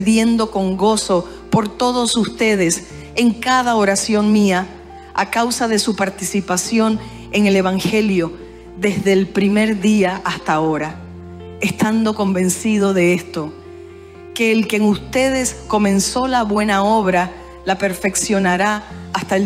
intercediendo con gozo por todos ustedes en cada oración mía, a causa de su participación en el Evangelio desde el primer día hasta ahora, estando convencido de esto, que el que en ustedes comenzó la buena obra la perfeccionará hasta el